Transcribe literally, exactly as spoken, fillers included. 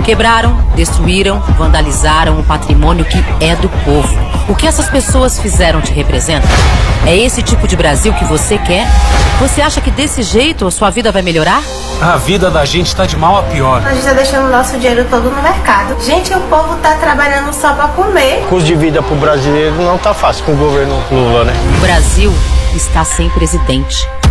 Quebraram, destruíram, vandalizaram o patrimônio que é do povo. O que essas pessoas fizeram te representa? É esse tipo de Brasil que você quer? Você acha que desse jeito a sua vida vai melhorar? A vida da gente tá de mal a pior. A gente tá deixando o nosso dinheiro todo no mercado. Gente, o povo tá trabalhando só pra comer. O custo de vida pro brasileiro não tá fácil com o governo Lula, né? O Brasil está sem presidente.